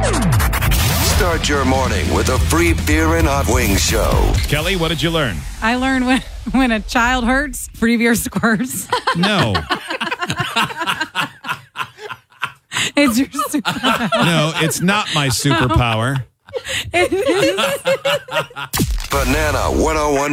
Start your morning with a free beer and hot wings show. Kelly, what did you learn? I learned when a child hurts, free beer squirts. No. It's your superpower. No, it's not my superpower. It is. Banana 101.